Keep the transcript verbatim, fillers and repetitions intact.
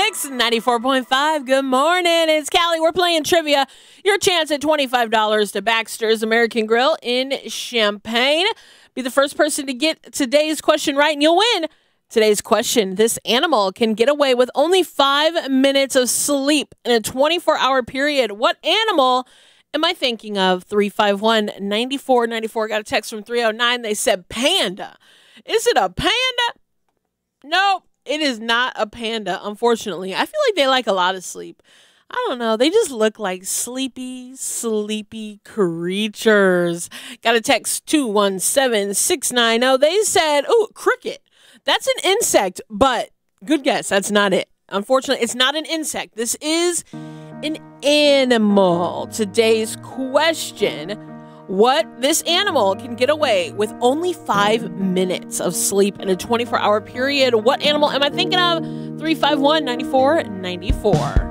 Mix ninety-four point five. Good morning. It's Callie. We're playing trivia. Your chance at twenty-five dollars to Baxter's American Grill in Champaign. Be the first person to get today's question right, and you'll win. Today's question: this animal can get away with only five minutes of sleep in a twenty-four hour period. What animal am I thinking of? three five one, nine four nine four. Got a text from three oh nine. They said panda. Is it a panda? Nope, it is not a panda, unfortunately. I feel like they like a lot of sleep. I don't know. They just look like sleepy, sleepy creatures. Got a text two one seven six nine zero. They said, oh, cricket. That's an insect, but good guess. That's not it. Unfortunately, it's not an insect. This is an animal. Today's question: what this animal can get away with only five minutes of sleep in a twenty-four hour period? What animal am I thinking of? three five one, nine four nine four.